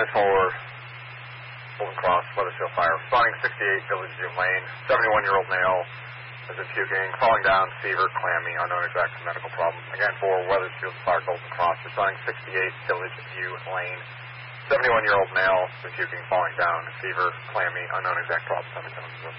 4, Golden Cross, Weathersfield Fire. Responding 68, Village Zoom Lane. 71-year-old male has been puking, falling down, fever, clammy, unknown exact medical problem. Again, for Weathersfield Fire, Golden Cross. Responding 68, Village View Lane. 71-year-old male has been puking, falling down, fever, clammy, unknown exact problem.